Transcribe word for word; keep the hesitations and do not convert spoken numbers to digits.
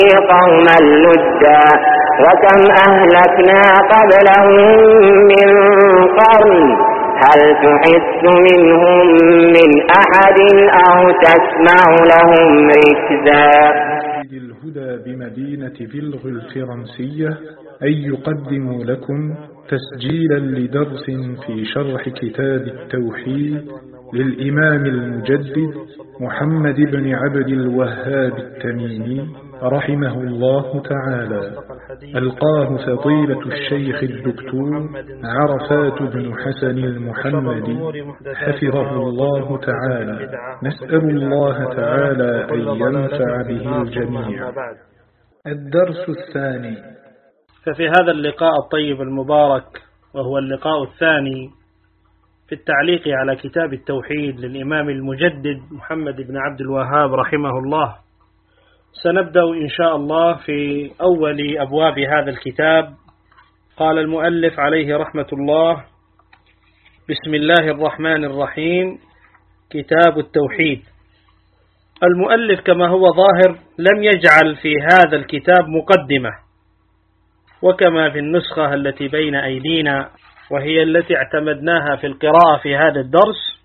قوما لدا وكم أهلكنا قبلهم من قرن هل تحس منهم من أحد أو تسمع لهم ركزا. الهدى بمدينة فيلغ الفرنسية أن يقدموا لكم تسجيلا لدرس في شرح كتاب التوحيد للإمام المجدد محمد بن عبد الوهاب التميمي رحمه الله تعالى، ألقاه فضيلة الشيخ الدكتور عرفات بن حسن المحمدي حفظه الله تعالى. نسأل الله تعالى أن ينفع به الجميع. الدرس الثاني. ففي هذا اللقاء الطيب المبارك، وهو اللقاء الثاني في التعليق على كتاب التوحيد للإمام المجدد محمد بن عبد الوهاب رحمه الله، سنبدأ إن شاء الله في أول أبواب هذا الكتاب. قال المؤلف عليه رحمة الله: بسم الله الرحمن الرحيم. كتاب التوحيد. المؤلف كما هو ظاهر لم يجعل في هذا الكتاب مقدمة، وكما في النسخة التي بين أيدينا وهي التي اعتمدناها في القراءة في هذا الدرس،